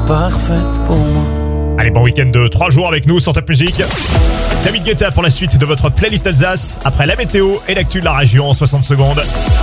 parfaite pour moi. Allez, bon week-end de 3 jours avec nous sur Top Music. David Guetta pour la suite de votre playlist Alsace. Après la météo et l'actu de la région en 60 secondes.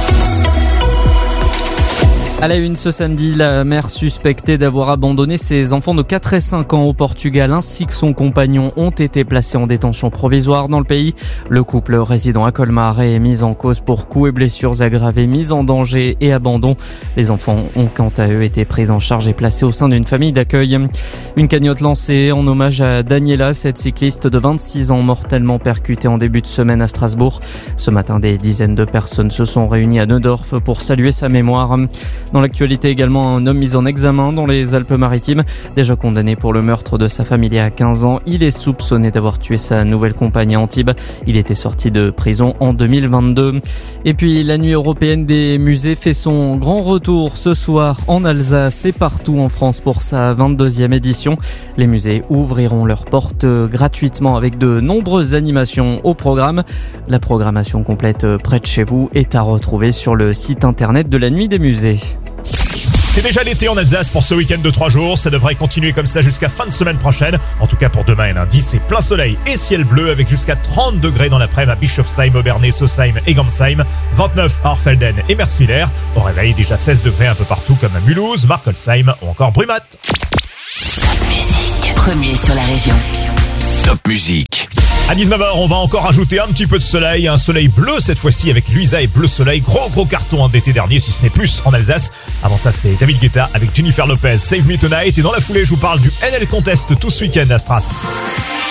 À la une ce samedi, la mère suspectée d'avoir abandonné ses enfants de 4 et 5 ans au Portugal ainsi que son compagnon ont été placés en détention provisoire dans le pays. Le couple résidant à Colmar est mis en cause pour coups et blessures aggravées, mise en danger et abandon. Les enfants ont quant à eux été pris en charge et placés au sein d'une famille d'accueil. Une cagnotte lancée en hommage à Daniela, cette cycliste de 26 ans mortellement percutée en début de semaine à Strasbourg. Ce matin, des dizaines de personnes se sont réunies à Neudorf pour saluer sa mémoire. Dans l'actualité également, un homme mis en examen dans les Alpes-Maritimes. Déjà condamné pour le meurtre de sa femme il y a 15 ans, il est soupçonné d'avoir tué sa nouvelle compagne à Antibes. Il était sorti de prison en 2022. Et puis la nuit européenne des musées fait son grand retour ce soir en Alsace et partout en France pour sa 22e édition. Les musées ouvriront leurs portes gratuitement avec de nombreuses animations au programme. La programmation complète près de chez vous est à retrouver sur le site internet de la Nuit des musées. C'est déjà l'été en Alsace pour ce week-end de 3 jours. Ça devrait continuer comme ça jusqu'à fin de semaine prochaine. En tout cas pour demain et lundi, c'est plein soleil et ciel bleu avec jusqu'à 30 degrés dans l'après-midi à Bischofsheim, Obernai, Sausheim et Gamsheim. 29 à Orfelden et Merswiller. Au réveil, déjà 16 degrés un peu partout comme à Mulhouse, Markolsheim ou encore Brumat. Top Music, premier sur la région. Top Music. À 19h, on va encore ajouter un petit peu de soleil, un soleil bleu cette fois-ci avec Luisa et Bleu Soleil, gros carton d'été dernier si ce n'est plus en Alsace. Avant ça, c'est David Guetta avec Jennifer Lopez, Save Me Tonight, et dans la foulée, je vous parle du NL Contest tout ce week-end à Stras.